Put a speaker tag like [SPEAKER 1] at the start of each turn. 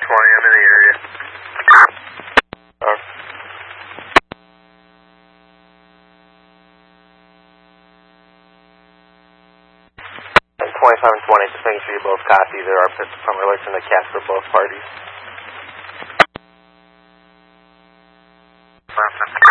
[SPEAKER 1] I'm in the area.
[SPEAKER 2] 2720, just making sure you both copy. There are some relation to cats for both parties.